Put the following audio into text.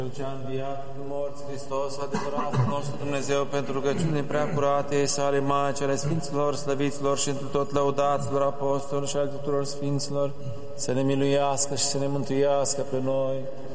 Ce a înviat din morți Hristos, adevăratul nostru Dumnezeu, pentru rugăciunile prea curate sale Maici, ale Sfinților, slăviților și întru tot lăudaților apostoli și ale tuturor Sfinților, să ne miluiască și să ne mântuiască pe noi.